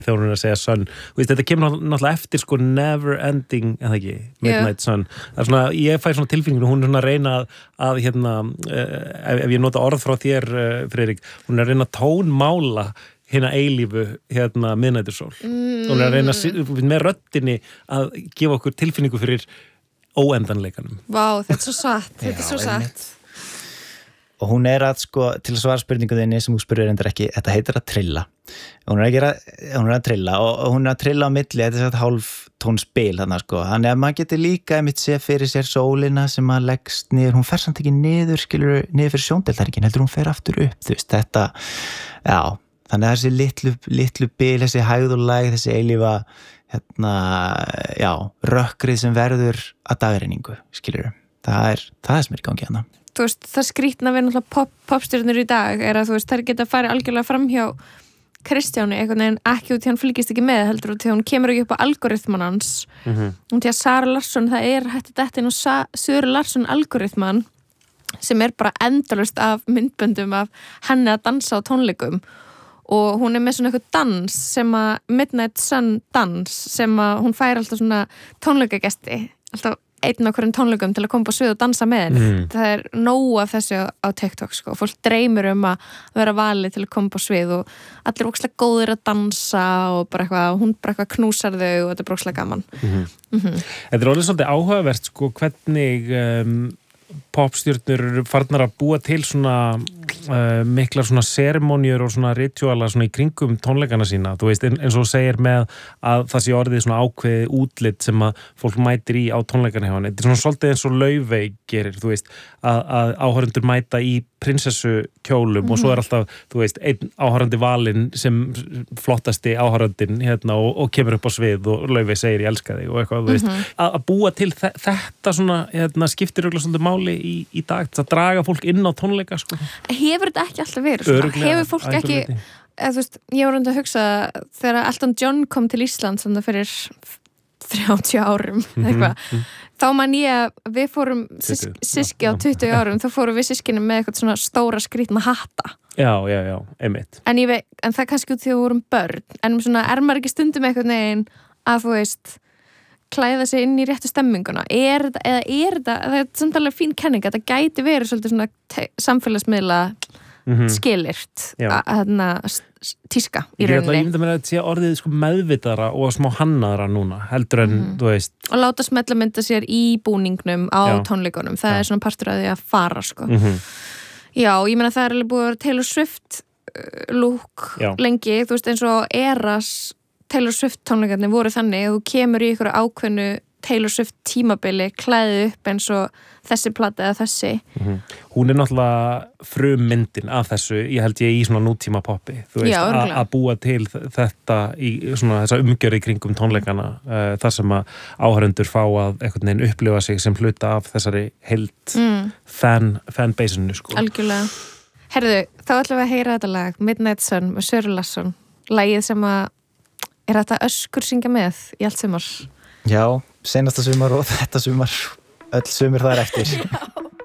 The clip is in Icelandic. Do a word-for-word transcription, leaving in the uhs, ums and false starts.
þegar hún er að segja sun, veist, þetta kemur náttúrulega eftir sko never ending, en það ekki Midnight Sun, það er svona, ég fæ svona tilfinningu, hún er svona að reyna að, að hérna, ef, ef ég nota orð frá þér Friðrik, hún er að reyna að tónmála hérna eilífu, hérna miðnætursól, mm. hún er að reyna að, með röddinni að gefa okkur tilfinningu fyrir óendanleikanum. Vá, þetta er svo satt, þetta er svo satt. Og hún er að sko, til að svara spurninguðinni sem þú spurður endur ekki, þetta heitir að trilla. Hún er að gera, hún er að trilla og hún er að trilla á milli, þetta er svona hálf tónspil þannig sko. Þannig að maður getur líka einmitt séð fyrir sér sólina sem að leggst niður, hún fer samt ekki niður, skilur, niður fyrir sjóndeildarhringinn, heldur hún fer aftur upp, þú veist, þetta, já, þannig að þessi litlu, litlu bil, þessi hægð og lægð, þessi eilífa, hérna, já, rökkrið sem verður að dagrenningu, skilur, það er, það er sem er í gangi hérna. Þú veist, það skrýtna við náttúrulega pop, popstjörnur í dag er að þú veist, þær geta farið algjörlega fram hjá Kristjáni, einhvern veginn ekki út því hann fylgist ekki með, heldur út því hún kemur ekki upp á algoritman hans mm-hmm. og því að Sara Larsson, það er hætti dættin og Söru Larsson algoritman sem er bara endalaust af myndböndum af henni að dansa á tónleikum og hún er með svona eitthvað dans sem að Midnight Sun dans sem að hún fær alltaf svona tónleikagesti, alltaf einn á hverjum tónleikum til að koma på svið og dansa með henni. Mm. Það er nóg af þessu á TikTok sko. Fólk dreymir um að vera valið til að koma på svið og allir ókslega góðir að dansa og bara eitthvað, hún bara eitthvað knúsar þau og þetta er bara ókslega gaman. Mm-hmm. Mm-hmm. Þetta er orðið svolítið áhugavert sko, hvernig um, popstjörnur eru farnar að búa til svona uh, miklar svona seremóniur og svona rituala svona í kringum tónleikana sína, þú veist, eins og segir með að það sé orðið svona ákveðið útlit sem að fólk mætir í á tónleikana hjá hann, þetta er svona svolítið eins og Laufey gerir, þú veist, að, að áhorfendur mæta í prinsessu kjólum mm-hmm. og svo er alltaf, þú veist, einn áhorfandi valinn sem flottasti áhorfandinn hérna og, og kemur upp á svið og Laufey segir ég elska þig og eitthvað, þú veist, mm-hmm. að, að búa til þe- þetta svona, hérna, skiptir örugglega svolítið máli í, í dag, að draga fólk inn á tónleika, sko. Hefur þetta ekki alltaf verið svona? Örugglega, Hefur fólk ekki, eða, þú veist, ég var reynd að hugsa þegar Elton John kom til Ísland þannig fyrir þrjátíu árum eitthvað, mm-hmm. þá man ég að við fórum sis- síski á tuttugu árum, þá fórum við sískinu með eitthvað svona stóra skrýtna hatta. Já, já, já, einmitt. En, ég veit, en það kannski út því að við vorum börn, en svona er maður ekki stundum eitthvað neginn að þú veist klæða sig inn í réttu stemminguna, er þetta, eða er þetta, það er samtalið fín kenning, þetta gæti verið svolítið svona te- samfélagsmiðla mm-hmm. skilirt að tíska í Ég rauninni. Ég myndi mér að sé orðið sko meðvitaðra og smá hannaðra núna, heldur en, mm. þú veist. Og láta smetla mynda sér í búningnum á Já. tónleikunum, það Já. er svona partur af því að fara, sko. Mm-hmm. Já, ég meina það er alveg búið að vera Taylor Swift uh, look Já. lengi, þú veist eins og Eras Taylor Swift tónleikarnir voru þannig að þú kemur í ykkur ákveðnu Taylor Swift tímabili, klæði upp eins og þessi plata eða þessi. Mm-hmm. Hún er náttúrulega frummyndin af þessu, ég held ég í svona nútíma poppi, þú veist, Já, að, örugglega. að búa til þetta í svona þessa umgjörð í kringum tónleikana, uh, þar sem að áhörundur fá að einhvern veginn upplifa sig sem hluta af þessari heild mm. fan, fanbase-inu, sko. Algjörlega. Herðu, þá ætlum við að heyra þetta lag, Midnight Sun með Söru Larsson, lagið sem að er þetta öskur syngja með í allt sumar. Já, seinasta sumar og þetta sumar, öll sumur það er eftir.